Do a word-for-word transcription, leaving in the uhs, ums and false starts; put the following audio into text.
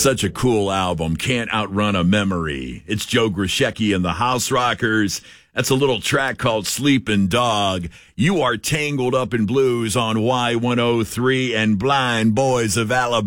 such a cool album. Can't outrun a memory. It's Joe Grishecki and the House Rockers. That's a little track called Sleepin' Dog. You are tangled up in blues on Y one oh three and Blind Boys of Alabama.